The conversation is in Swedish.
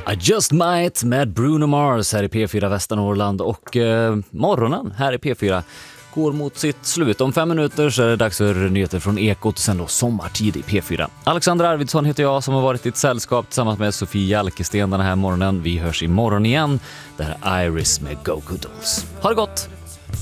I Just Might med Bruno Mars här i P4 Västernorrland och morgonen här i P4 går mot sitt slut. Om 5 minuter så är det dags för nyheter från Ekot, sen då sommartid i P4. Alexander Arvidsson heter jag som har varit i ett sällskap tillsammans med Sofie Jalkesten den här morgonen. Vi hörs imorgon igen. Det här är Iris med Go Go Dolls. Ha det gott!